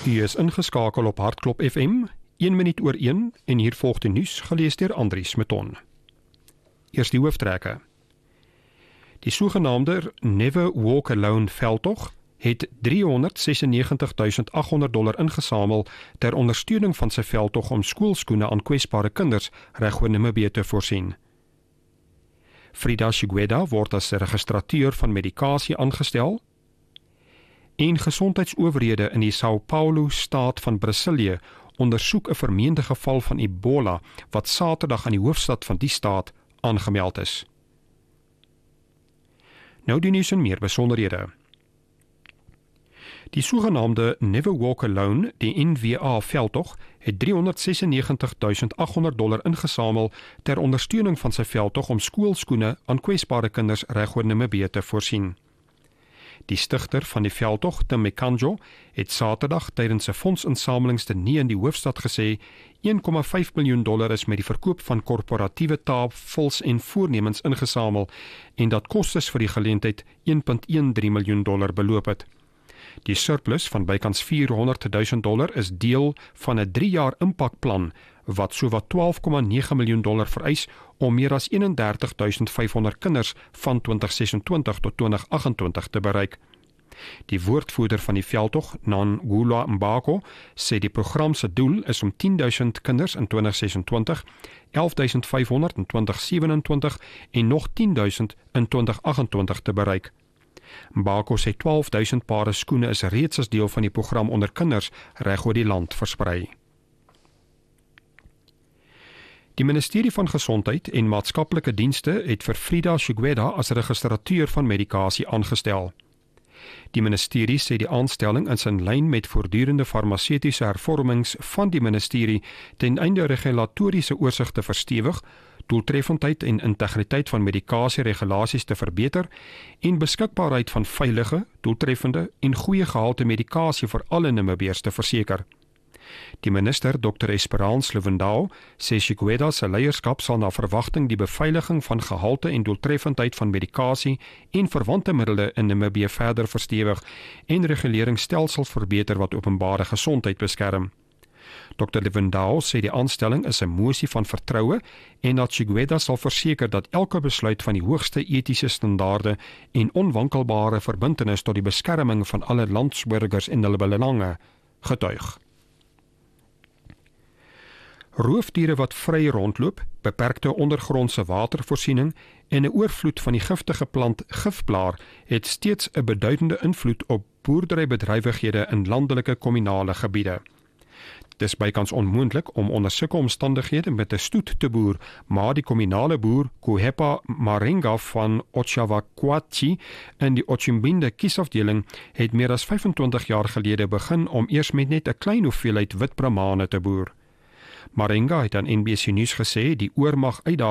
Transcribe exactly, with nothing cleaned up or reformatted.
U is ingeskakel op Hartklop F M, een minuut oor een, en hier volg die nuus, gelees deur Andries Meton. Eers die hooftrekke. Die sogenaamde Never Walk Alone veldtog het driehonderdsesennegentigduisend agthonderd dollar ingesamel ter ondersteuning van sy veldtog om skoolskoene aan kwesbare kinders reg oor Namibië te voorsien. Frida Shigweda word as registrateur van medikasie aangestel, en gesondheidsowerhede in die Sao Paulo staat van Brasilië ondersoek 'n vermeende geval van Ebola wat Saterdag aan die hoofstad van die staat aangemeld is. Nou die nuus en meer besonderhede. Die sogenaamde Never Walk Alone, die N W A veldtog, het driehonderdsesennegentigduisend agthonderd dollar ingesamel ter ondersteuning van sy veldtog om skoolskoene aan kwesbare kinders reg oor Namibië te voorsien. Die stigter van die veldtog, Tim Mekanjo, het Saterdag tydens 'n fondsinsamelingsdiner in die hoofstad gesê een komma vyf miljoen dollar is met die verkoop van korporatiewe tafels en voornemens ingesamel en dat kostes vir die geleentheid een komma drie een miljoen dollar beloop het. Die surplus van bykans vierhonderdduisend dollar is deel van 'n drie jaar impakplan wat sowat twaalf komma nege miljoen dollar vereis om meer as eenendertigduisend vyfhonderd kinders van twintig sesentwintig tot twintig agentwintig te bereik. Die woordvoerder van die veldtog, Nangula Mbako, sê die program se doel is om tienduisend kinders in twintig sesentwintig, elfduisend vyfhonderd in twintig sewenentwintig en nog tienduisend in twintig agentwintig te bereik. Mbako sê twaalfduisend pare skoene is reeds as deel van die program onder kinders reg oor die land versprei. Die Ministerie van Gesondheid en Maatskaplike Dienste het vir Frida Shigweda as registrateur van medikasie aangestel. Die ministerie sê die aanstelling is in lyn met voortdurende farmaseutiese hervormings van die ministerie ten einde regulatoriese oorsig te verstewig, doeltreffendheid en integriteit van medikasieregulasies te verbeter en beskikbaarheid van veilige, doeltreffende en goeie gehalte medikasie vir alle Namibiërs te verseker. Die minister, dokter Esperance Lewandao, sê Shigweda se leierskap sal na verwagting die beveiliging van gehalte en doeltreffendheid van medikasie en verwante middele in Namibië verder verstewig en reguleringsstelsels verbeter wat openbare gesondheid beskerm. dokter Lewandao sê die aanstelling is 'n mosie van vertroue en dat Shigweda sal verseker dat elke besluit van die hoogste etiese standaarde en onwankelbare verbintenis tot die beskerming van alle landsburgers en hulle belange getuig. Roofdiere wat vry rondloop, beperkte ondergrondse watervoorsiening en 'n oorvloed van die giftige plant gifblaar het steeds 'n beduidende invloed op boerderybedrywighede in landelike kommunale gebiede. Dis bykans onmoontlik om onder sulke omstandighede met 'n stoet te boer, maar die kommunale boer Kuhepa Marenga van Otjavakwachi in die Otjimbinde kiesafdeling het meer as vyfentwintig jaar gelede begin om eers met net 'n klein hoeveelheid wit bramane te boer. Marenga het aan N B C Nuus gesê die oormag uitdaging